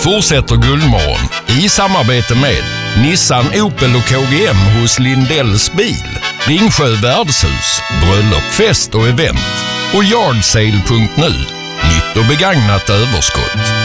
fortsätter Guldmorgon i samarbete med Nissan, Opel och KGM hos Lindells bil, Ringsjö värdshus, bröllop, fest och event och Yardsale.nu, nytt och begagnat överskott.